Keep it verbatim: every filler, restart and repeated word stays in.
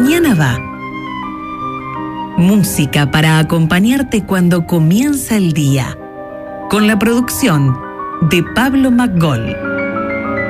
mañana va. Música para acompañarte cuando comienza el día. Con la producción de Pablo McGoll.